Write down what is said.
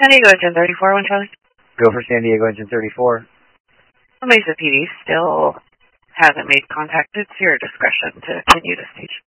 San Diego Engine 34, 1 Charlie. Go for San Diego Engine 34. Mesa PD still hasn't made contact. It's your discretion to continue to stage.